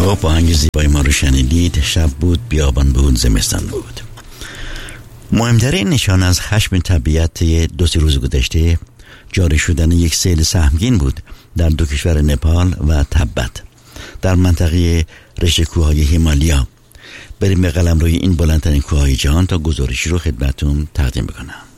خب آهنگ زیبای ما رو شنیدید. شب بود، بیابان بود، زمستان بود. مهمترین نشان از خشم طبیعت 2-3 روز گذشته جاری شدن یک سیل سهمگین بود در 2 کشور نپال و تبت در منطقه رشته کوههای هیمالیا. بریم به قلمروی این بلندترین کوههای جهان تا گزارشی رو خدمتتون تقدیم بکنم.